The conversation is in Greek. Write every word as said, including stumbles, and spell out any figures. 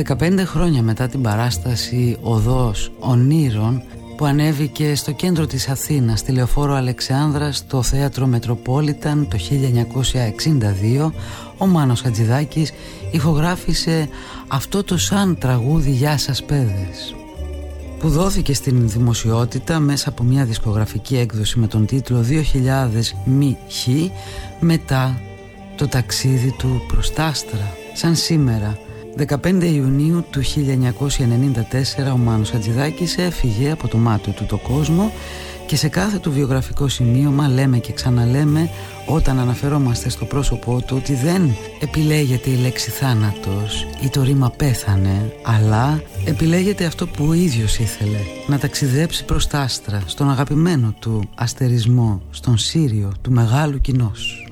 δεκαπέντε χρόνια μετά την παράσταση «Οδός Ονείρων» που ανέβηκε στο κέντρο της Αθήνας στη Λεωφόρο Αλεξάνδρας στο Θέατρο Μετροπόλιταν το χίλια εννιακόσια εξήντα δύο, ο Μάνος Χατζηδάκης ηχογράφησε αυτό το σαν τραγούδι «Γεια σας παιδες», που δόθηκε στην δημοσιότητα μέσα από μια δισκογραφική έκδοση με τον τίτλο δύο χιλιάδες μη χ, μετά το ταξίδι του προς τα άστρα. Σαν σήμερα, δεκαπέντε Ιουνίου του χίλια εννιακόσια ενενήντα τέσσερα, ο Μάνος Χατζηδάκης έφυγε από το μάτι του το κόσμο και σε κάθε του βιογραφικό σημείωμα λέμε και ξαναλέμε, όταν αναφερόμαστε στο πρόσωπό του, ότι δεν επιλέγεται η λέξη θάνατος ή το ρήμα πέθανε, αλλά επιλέγεται αυτό που ο ίδιος ήθελε, να ταξιδέψει προς τα άστρα, στον αγαπημένο του αστερισμό, στον Σύριο του Μεγάλου Κοινός.